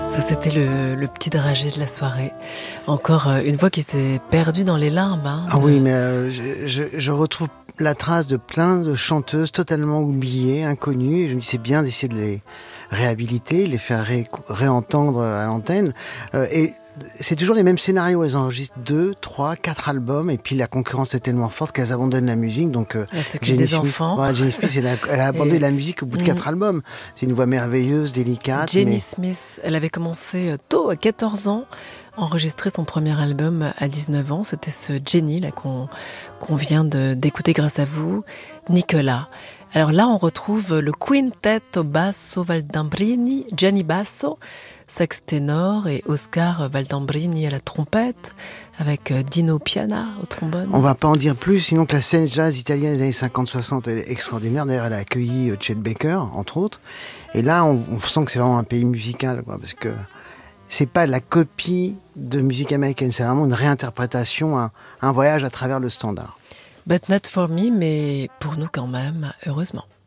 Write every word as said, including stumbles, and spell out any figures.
Ça, c'était le, le petit dragé de la soirée. Encore euh, une voix qui s'est perdue dans les limbes. Hein, de... Ah oui, mais euh, je, je, je retrouve la trace de plein de chanteuses totalement oubliées, inconnues, et je me dis c'est bien d'essayer de les réhabiliter, les faire ré, réentendre à l'antenne. Euh, et c'est toujours les mêmes scénarios, elles enregistrent deux, trois, quatre albums, et puis la concurrence est tellement forte qu'elles abandonnent la musique. Donc euh, elle s'occupe des Smith, enfants. Ouais, Jenny Smith, elle a, elle a abandonné et... la musique au bout de quatre mmh. albums. C'est une voix merveilleuse, délicate. Jenny mais... Smith, elle avait commencé tôt, à quatorze ans, enregistrer son premier album à dix-neuf ans. C'était ce Jenny là qu'on qu'on vient de, d'écouter grâce à vous, Nicolas. Alors là, on retrouve le Quintetto Basso Valdambrini, Gianni Basso, sax ténor, et Oscar Valdambrini à la trompette, avec Dino Piana au trombone. On va pas en dire plus, sinon que la scène jazz italienne des années cinquante soixante est extraordinaire. D'ailleurs, elle a accueilli Chet Baker, entre autres. Et là, on, on sent que c'est vraiment un pays musical, quoi, parce que c'est pas la copie de musique américaine, c'est vraiment une réinterprétation, un, un voyage à travers le standard. But not for me, mais pour nous quand même, heureusement.